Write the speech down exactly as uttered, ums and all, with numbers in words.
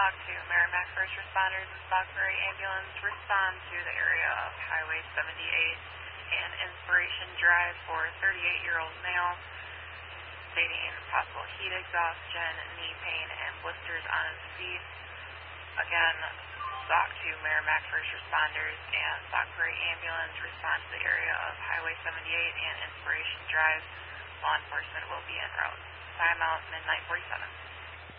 SOC two, Merrimack First Responders and Stock Prairie Ambulance respond to the area of Highway seventy-eight and Inspiration Drive for thirty-eight-year-old male, stating possible heat exhaustion, knee pain, and blisters on his feet. Again, SOC two, Merrimack First Responders and Stock Prairie Ambulance respond to the area of Highway seventy-eight and Inspiration Drive. Law enforcement will be en route. Time out, midnight forty-seven.